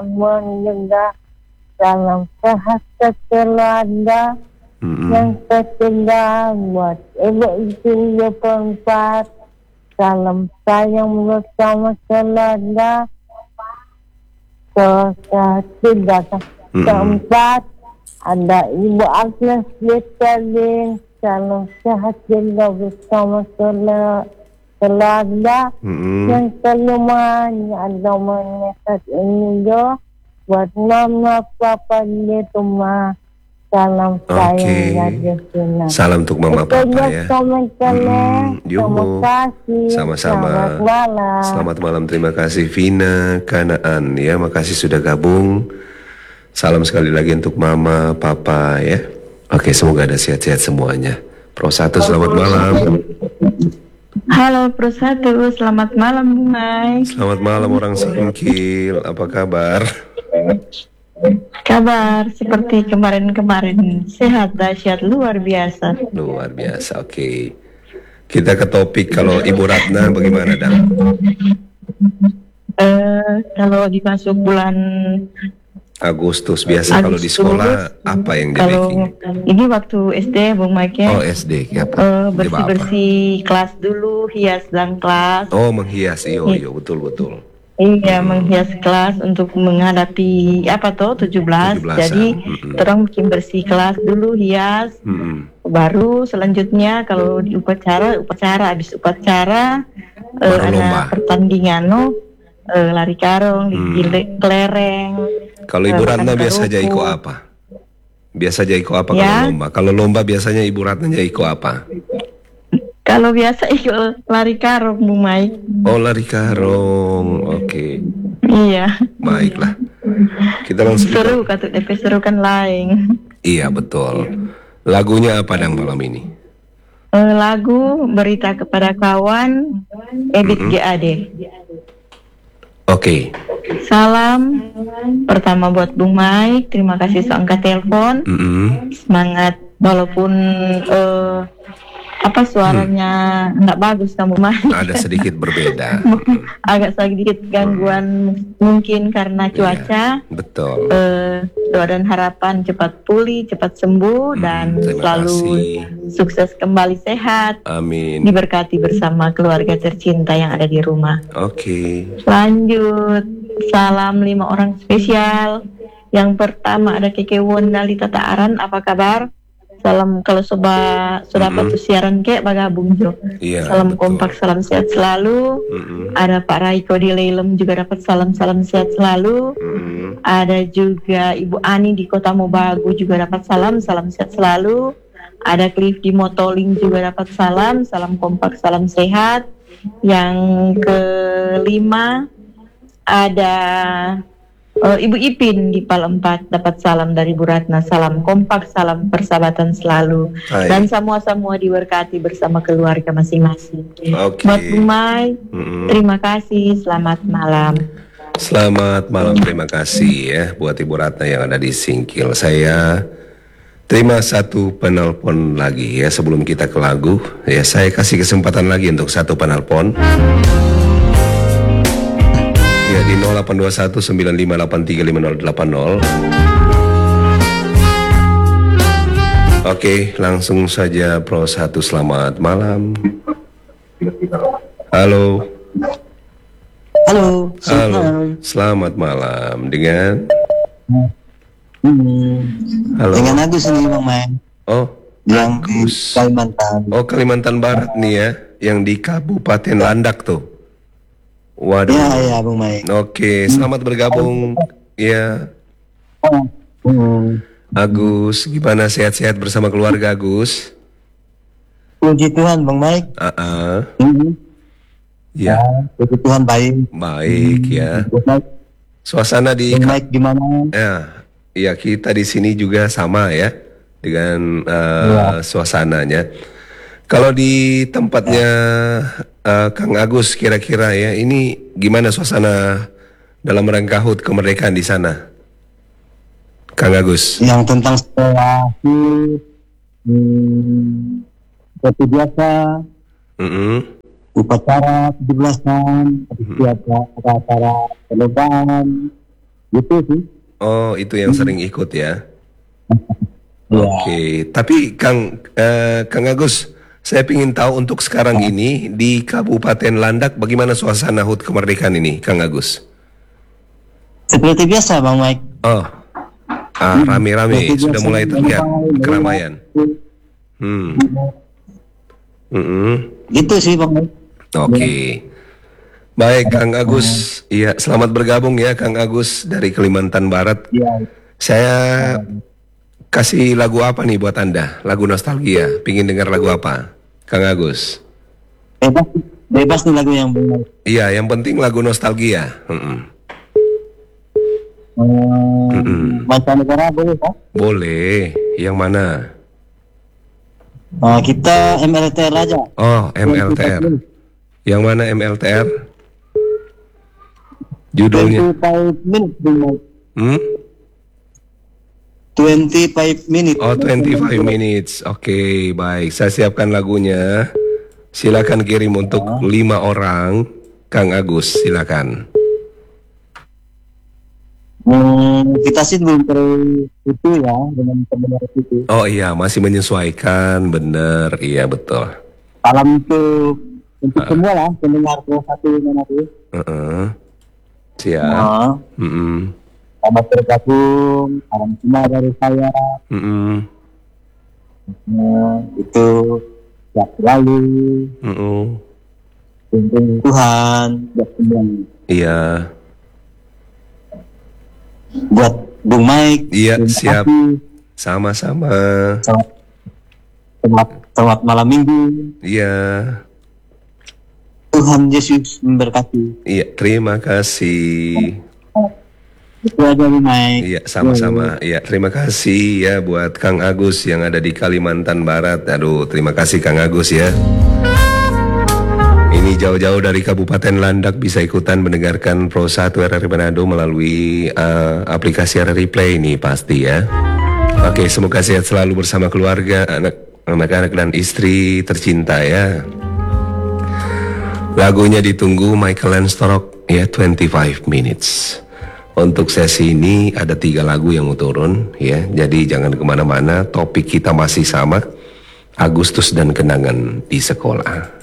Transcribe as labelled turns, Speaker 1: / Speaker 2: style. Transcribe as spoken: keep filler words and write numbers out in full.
Speaker 1: menjaga dalam sehat keluarga
Speaker 2: Mm-mm.
Speaker 1: yang ketiga buat ibu istri keempat salam sayang bersama keluarga ketiga
Speaker 2: Mm-mm.
Speaker 1: keempat ada ibu Agnes Litaling salam sehat juga bersama keluarga keluarga
Speaker 2: Mm-mm.
Speaker 1: yang kelima ada menyesat ini jo buat mama papa di rumah salam sayang
Speaker 2: Oke.
Speaker 1: dari Cina.
Speaker 2: Salam untuk mama
Speaker 1: Itu
Speaker 2: papa
Speaker 1: aja
Speaker 2: ya.
Speaker 1: komen kalian.
Speaker 2: Mm-mm. Yuhu.
Speaker 1: Terima kasih.
Speaker 2: Sama-sama.
Speaker 1: Selamat malam.
Speaker 2: Selamat malam, terima kasih Vina Kanaan ya, makasih sudah gabung. Salam sekali lagi untuk mama, papa ya. Oke, semoga ada sehat-sehat semuanya. Pro satu, selamat malam.
Speaker 3: Halo Pro satu, selamat malam Bung Mai.
Speaker 2: Selamat malam orang Singkil, apa kabar?
Speaker 3: Kabar seperti kemarin-kemarin, sehat dahsyat luar biasa.
Speaker 2: Luar biasa, oke. Kita ke topik, kalau Ibu Ratna bagaimana Dang?
Speaker 3: Eh kalau dimasuk bulan
Speaker 2: Agustus biasa kalau di sekolah apa yang di
Speaker 3: kalau
Speaker 2: baking?
Speaker 3: ini waktu S D Bung Mai ya.
Speaker 2: Oh S D, apa?
Speaker 3: Eh,
Speaker 2: Coba apa?
Speaker 3: bersih-bersih kelas dulu, hias dan kelas.
Speaker 2: Oh menghias, iyo iyo betul betul.
Speaker 3: Iya, menghias kelas untuk menghadapi apa tuh tujuh belas.
Speaker 2: tujuh belasan.
Speaker 3: Jadi
Speaker 2: Mm-mm.
Speaker 3: terang bikin bersih kelas dulu, hias.
Speaker 2: Mm-mm.
Speaker 3: Baru selanjutnya kalau di upacara, upacara habis upacara eh,
Speaker 2: Baru
Speaker 3: ada
Speaker 2: lomba.
Speaker 3: pertandingan no eh, lari karung,
Speaker 2: Hmm.
Speaker 3: gile- kelereng.
Speaker 2: Kalau Ibu
Speaker 3: eh,
Speaker 2: Ratna
Speaker 3: makan
Speaker 2: biasa
Speaker 3: keruku.
Speaker 2: jaiko apa? Biasa jaiko apa
Speaker 3: Ya.
Speaker 2: kalau lomba? Kalau lomba biasanya Ibu Ratna jaiko apa?
Speaker 3: Kalau biasa ikut lari karung Bu Mai.
Speaker 2: Oh lari karung, oke.
Speaker 3: Iya.
Speaker 2: Baiklah. Kita langsung.
Speaker 3: Seru kata D P seru kan lain.
Speaker 2: Iya betul. Lagunya apa Dang malam ini?
Speaker 3: Eh, lagu berita kepada kawan Ebit G A D.
Speaker 2: Oke.
Speaker 3: Salam pertama buat Bung Mai, terima kasih so angkat telepon.
Speaker 2: Mm-mm.
Speaker 3: Semangat walaupun eh, apa suaranya nggak bagus kamu Mai.
Speaker 2: Ada sedikit berbeda.
Speaker 3: Agak sedikit gangguan mungkin karena cuaca.
Speaker 2: Iya, betul.
Speaker 3: Eh, doa dan harapan cepat pulih, cepat sembuh
Speaker 2: Hmm,
Speaker 3: dan
Speaker 2: terima
Speaker 3: selalu
Speaker 2: kasih.
Speaker 3: sukses kembali sehat.
Speaker 2: Amin.
Speaker 3: Diberkati bersama keluarga tercinta yang ada di rumah.
Speaker 2: Oke.
Speaker 3: Lanjut, salam lima orang spesial. Yang pertama ada Keke Wonda Lita Taaran, apa kabar? Salam kalau sobat sudah
Speaker 2: Mm-mm.
Speaker 3: dapat siaran ke bagabung Jo.
Speaker 2: Iya,
Speaker 3: Salam
Speaker 2: betul.
Speaker 3: kompak, salam sehat selalu.
Speaker 2: Mm-mm.
Speaker 3: Ada Pak Raiko di Lelem juga dapat salam-salam sehat selalu.
Speaker 2: Mm-mm.
Speaker 3: Ada juga Ibu Ani di Kota Mobagu juga dapat salam, salam sehat selalu. Ada Cliff di Motoling juga dapat salam, salam kompak, salam sehat. Yang kelima ada eh, Ibu Ipin di Pal empat dapat salam dari Bu Ratna, salam kompak, salam persahabatan selalu.
Speaker 2: Hai.
Speaker 3: Dan semua-semua diberkati bersama keluarga masing-masing.
Speaker 2: Oke.
Speaker 3: Buat Bu Mai,
Speaker 2: Mm-mm.
Speaker 3: terima kasih, selamat malam.
Speaker 2: Selamat malam, terima kasih ya buat Ibu Ratna yang ada di Singkil. Saya terima satu penelpon lagi ya sebelum kita ke lagu. Ya saya kasih kesempatan lagi untuk satu penelpon. Ya di nol delapan dua satu sembilan lima delapan tiga lima nol delapan nol. Oke, langsung saja Pro satu, selamat malam. Halo.
Speaker 4: Halo, selamat
Speaker 2: Halo,
Speaker 4: malam.
Speaker 2: selamat malam dengan
Speaker 4: Hmm,
Speaker 2: halo.
Speaker 4: dengan Agus nih Bang Mai,
Speaker 2: Oh,
Speaker 4: yang di
Speaker 2: Agus.
Speaker 4: Kalimantan.
Speaker 2: Oh Kalimantan Barat nih ya, yang di Kabupaten Landak tuh. Waduh.
Speaker 4: Ya, ya Bang Mai.
Speaker 2: Oke, selamat bergabung. Ya,
Speaker 4: Hmm,
Speaker 2: Agus, gimana sehat-sehat bersama keluarga Agus?
Speaker 4: puji Tuhan Bang Mai.
Speaker 2: Ah, ah.
Speaker 4: Hmm,
Speaker 2: Ya,
Speaker 4: puji Tuhan baik.
Speaker 2: baik ya.
Speaker 4: Bang Mai,
Speaker 2: Suasana di
Speaker 4: Bang Mai gimana?
Speaker 2: ya, ya kita di sini juga sama ya dengan uh,
Speaker 4: Ya.
Speaker 2: suasananya. Kalau di tempatnya uh, Kang Agus kira-kira ya, ini gimana suasana dalam rangka H U T kemerdekaan di sana, Kang Agus?
Speaker 4: Yang tentang sekolah sih, hmm, seperti biasa
Speaker 2: Mm-mm.
Speaker 4: upacara tujuh belasan, habis itu ada ada acara perlombaan, Gitu sih.
Speaker 2: Oh, itu yang sering ikut ya.
Speaker 4: Iya.
Speaker 2: Oke, tapi Kang eh, Kang Agus, saya ingin tahu untuk sekarang ini di Kabupaten Landak bagaimana suasana H U T kemerdekaan ini, Kang Agus?
Speaker 4: Seperti biasa Bang Mike.
Speaker 2: Oh, ah, rame-rame
Speaker 4: Seperti
Speaker 2: sudah
Speaker 4: biasa,
Speaker 2: mulai terlihat
Speaker 4: ramai,
Speaker 2: keramaian. Hmm. Mm-mm.
Speaker 4: Gitu sih Bang Mike.
Speaker 2: Oke. Baik, Kang Agus. Iya, selamat bergabung ya, Kang Agus dari Kalimantan Barat.
Speaker 4: Iya.
Speaker 2: Saya kasih lagu apa nih buat Anda? Lagu nostalgia. Pingin dengar lagu apa, Kang Agus?
Speaker 4: Bebas, bebas nih lagu yang Bang Mike.
Speaker 2: Iya, yang penting lagu nostalgia. Mm-mm.
Speaker 4: Hmm,
Speaker 2: Mm-mm.
Speaker 4: mancanegara boleh kan?
Speaker 2: Boleh. Yang mana?
Speaker 4: Nah, kita M L T R aja.
Speaker 2: Oh, M L T R. Yang mana M L T R? Judulnya?
Speaker 4: twenty-five minutes Bang Mike.
Speaker 2: Hmm?
Speaker 4: twenty-five minutes.
Speaker 2: Oh, twenty-five minutes. Oke, baik. Saya siapkan lagunya. Silakan kirim untuk lima orang. Kang Agus, silakan.
Speaker 4: Hmm, kita sih belum terlalu itu ya dengan pendengar itu.
Speaker 2: Oh iya, masih menyesuaikan. Bener, iya betul.
Speaker 4: Salam untuk untuk semua lah pendengar satu mana tuh.
Speaker 2: Heeh. Siap.
Speaker 4: Nah,
Speaker 2: Mm-mm.
Speaker 4: selamat bergabung. Salam semua dari saya.
Speaker 2: Mm-mm.
Speaker 4: Nah, itu ya selalu
Speaker 2: Mm-mm.
Speaker 4: tuntun Tuhan buat semua.
Speaker 2: Iya.
Speaker 4: Buat Bung Mike.
Speaker 2: Iya,
Speaker 4: terima
Speaker 2: siap.
Speaker 4: kasih.
Speaker 2: Sama-sama.
Speaker 4: Selamat, selamat, selamat malam minggu.
Speaker 2: Iya.
Speaker 4: Tuhan Yesus memberkati.
Speaker 2: Iya, terima kasih.
Speaker 4: Itu aja Bung Mike.
Speaker 2: Iya, sama-sama. Iya, terima kasih ya buat Kang Agus yang ada di Kalimantan Barat. Aduh, terima kasih Kang Agus ya. Ini jauh-jauh dari Kabupaten Landak bisa ikutan mendengarkan Pro satu R R I Manado melalui uh, aplikasi R R I Play ini pasti ya. Oke, semoga sehat selalu bersama keluarga, anak, anak-anak dan istri tercinta ya. Lagunya ditunggu Michael Lanstorok ya, twenty-five minutes. Untuk sesi ini ada tiga lagu yang mau turun ya, jadi jangan kemana-mana. Topik kita masih sama, Agustus dan kenangan di sekolah.